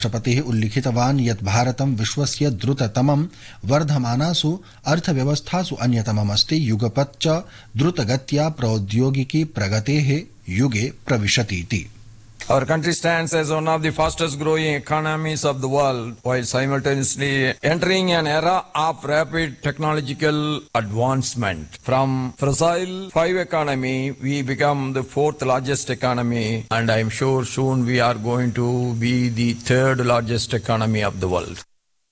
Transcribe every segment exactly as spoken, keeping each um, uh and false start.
राष्ट्रपतिः उल्लिखितवान् यत् भारतं विश्वस्य द्रुततमं वर्धमानासु अर्थव्यवस्थासु अन्यतमम् अस्ति। युगपत् च द्रुतगत्या प्रौद्योगिकी प्रगतेः युगे प्रविशतीति। Our country stands as one of the fastest growing economies of the world while simultaneously entering an era of rapid technological advancement. From fossil five economy, we become the fourth largest economy, and I am sure soon we are going to be the third largest economy of the world.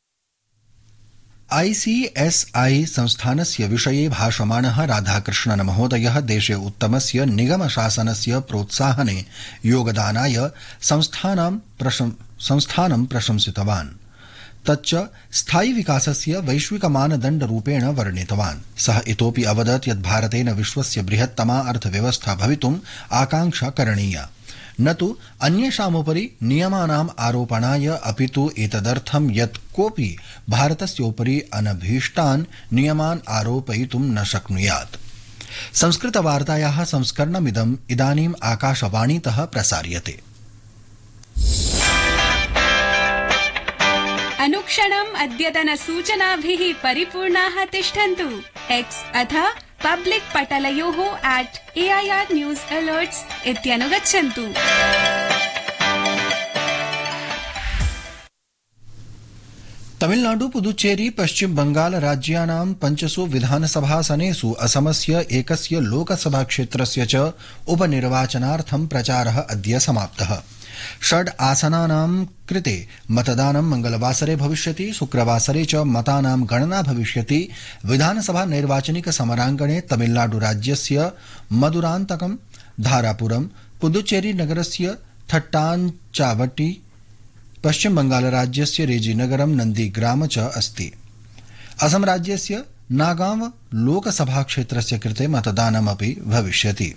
I C S I संस्थानस्य विषये भाषमाणः राधाकृष्णन् महोदयः देशे उत्तमस्य निगमशासनस्य प्रोत्साहने योगदानाय संस्थानं संस्थानं प्रशंसितवान्। तच्च स्थायि विकासस्य वैश्विक मानदण्डरूपेण वर्णितवान्। सः इतोपि अवदत् यत् भारतेन विश्वस्य बृहत्तमा अर्थव्यवस्था भवितुम् आकांक्षा करणीया, न तु अन्येषामुपरि नियमानाम् आरोपणाय, अपि तु एतदर्थं यत् कोऽपि भारतस्योपरि अनभीष्टान् नियमान् आरोपयितुं न शक्नुयात्। संस्कृतवार्तायाः संस्करणमिदम् इदानीम् आकाशवाणीतः प्रसार्यते। अनुक्षणम् अद्यतन सूचनाभिः परिपूर्णाः तिष्ठन्तु। एक्स् अथ public पटलयोः at A I R news अलर्ट्स् इत्यनुगच्छन्तु। Tamil Nadu Puducherry पश्चिम बंगाल राज्यानां पञ्चसु विधानसभासनेषु असमस्य एकस्य लोकसभा क्षेत्रस्य च उपनिर्वाचनार्थं प्रचारः अद्य समाप्तः। षड् आसनानां कृते मतदानं मंगलवासरे भविष्यति। शुक्रवासरे च मतानां गणना भविष्यति। विधानसभा नैर्वाचनिक समराङ्गणे तमिलनाडु राज्यस्य मदुरान्तकं, धारापुरं, पुदुचेरी नगरस्य थट्टाञ्चावटी, पश्चिम बंगाल राज्यस्य रेजीनगरं, नन्दीग्राम च अस्ति। असम राज्यस्य नागांव लोकसभा क्षेत्रस्य कृते मतदानमपि भविष्यति।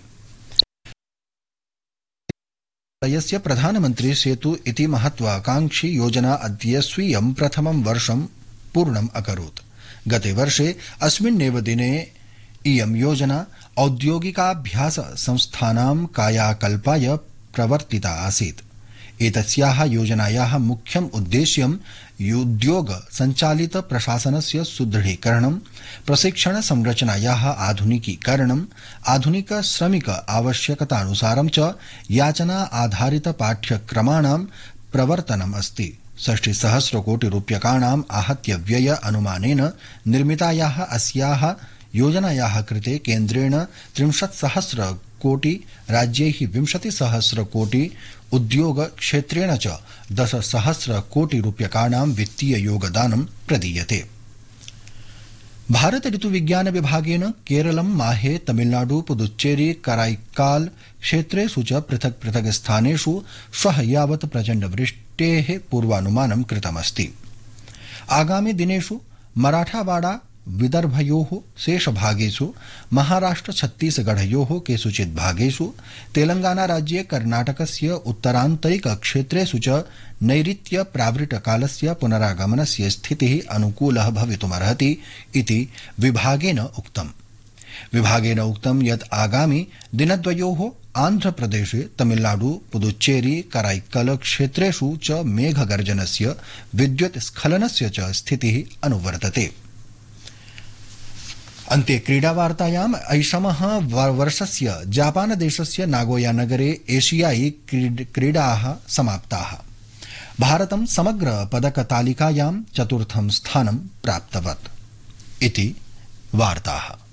यस्य प्रधानमन्त्री सेतु इति महत्वाकांक्षी योजना अद्य स्वीयं प्रथमं वर्षं पूर्णम् अकरोत्। गते वर्षे अस्मिन्नेव दिने इयं योजना औद्योगिकाभ्यास संस्थानां कायाकल्पाय प्रवर्तिता आसीत्। एतस्याः योजनायाः मुख्यम् उद्देश्यम् उद्योग संचालित प्रशासनस्य सुदृढीकरणं, प्रशिक्षण संरचनायाः आधुनिकीकरणं, आधुनिक श्रमिक आवश्यकतानुसारं च याचना आधारित पाठ्यक्रमाणां प्रवर्तनम् अस्ति। षष्टिसहस्र कोटि रूप्यकाणाम् आहत्य व्यय अनुमानेन निर्मितायाः अस्याः योजनायाः कृते केन्द्रेण त्रिंशत् सहस्र कोटि, राज्यैः विंशति सहस्र कोटि, उद्योग क्षेत्रेण च दश सहस्र कोटि रूप्यकाणां वित्तीय योगदानं प्रदीयते। भारत ऋतुविज्ञान विभागेन केरलं, माहे, तमिलनाडु, पुदुच्चेरी, कराईकाल क्षेत्रेषु च पृथक् पृथक् स्थानेषु श्वः यावत् प्रचण्ड वृष्टेः पूर्वानुमानं कृतमस्ति। आगामि दिनेषु मराठावाड़ा विदर्भयोः शेषभागेषु, महाराष्ट्र छत्तीसगढ़योः केषुचित् भागेषु, तेलंगाना राज्ये कर्णाटकस्य उत्तरान्तरिक क्षेत्रेषु च नैऋत्य प्रावृट्टकालस्य पुनरागमनस्य स्थितिः अनुकूलः भवितुमर्हति इति विभागेन उक्तम्। विभागेन उक्तं यत् आगामि दिनद्वयोः आन्ध्रप्रदेशे, तमिलनाडु, पुदुच्चेरी, कराईकल क्षेत्रेषु च मेघगर्जनस्य, विद्युत् स्खलनस्य च स्थितिः अनुवर्तते। अन्ते क्रीडावार्तायाम् ऐषमः वर्षस्य जापान देशस्य नागोया नगरे एशियाई क्रीडाः समाप्ताः। भारतं समग्र पदकतालिकायां चतुर्थं स्थानं प्राप्तवत् इति वार्ताः।